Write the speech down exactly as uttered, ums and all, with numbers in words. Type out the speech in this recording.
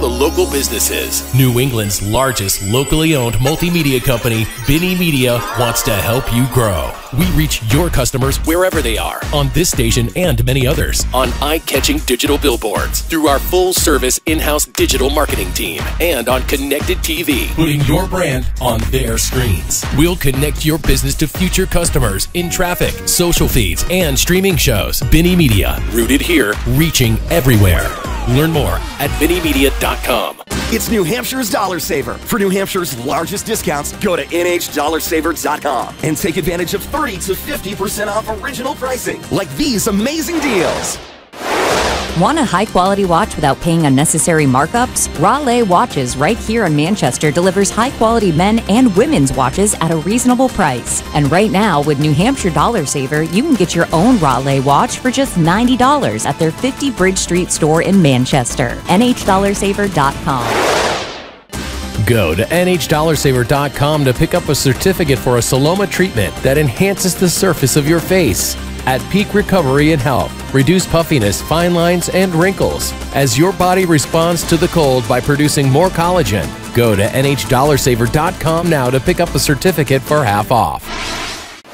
the local businesses. New England's largest locally owned multimedia company, Binny Media, wants to help you grow. We reach your customers wherever they are on this station and many others on eye-catching digital billboards through our full-service in-house digital marketing team and on connected T V, putting your brand on their screens. We'll connect your business to future customers in traffic, social feeds, and streaming shows. Binny Media, rooted here, reaching everywhere. Learn more at binny media dot com. It's New Hampshire's Dollar Saver. For New Hampshire's largest discounts, go to N H dollar saver dot com and take advantage of thirty to fifty percent off original pricing, like these amazing deals. Want a high-quality watch without paying unnecessary markups? Raleigh Watches right here in Manchester delivers high-quality men and women's watches at a reasonable price. And right now, with New Hampshire Dollar Saver, you can get your own Raleigh watch for just ninety dollars at their fifty Bridge Street store in Manchester. N H dollar saver dot com. Go to N H dollar saver dot com to pick up a certificate for a Soloma treatment that enhances the surface of your face at peak recovery and health. Reduce puffiness, fine lines, and wrinkles as your body responds to the cold by producing more collagen. Go to N H dollar saver dot com now to pick up a certificate for half off.